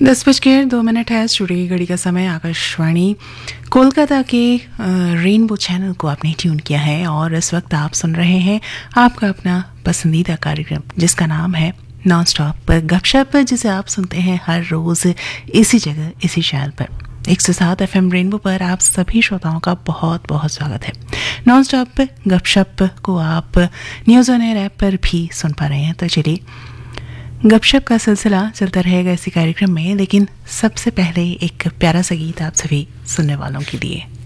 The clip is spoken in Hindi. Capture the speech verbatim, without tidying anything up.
दस बजकर दो मिनट है। स्टूडियो की घड़ी का समय। आकाशवाणी कोलकाता के रेनबो चैनल को आपने ट्यून किया है और इस वक्त आप सुन रहे हैं आपका अपना पसंदीदा कार्यक्रम जिसका नाम है नॉन स्टॉप गपशप, जिसे आप सुनते हैं हर रोज़ इसी जगह इसी चैनल पर एक सौ सात एफ एम रेनबो पर। आप सभी श्रोताओं का बहुत बहुत स्वागत है। नॉन स्टॉप गपशप को आप न्यूज़ ऑन एयर ऐप पर भी सुन पा रहे हैं। तो चलिए, गपशप का सिलसिला चलता रहेगा इसी कार्यक्रम में, लेकिन सबसे पहले एक प्यारा सा गीत आप सभी सुनने वालों के लिए।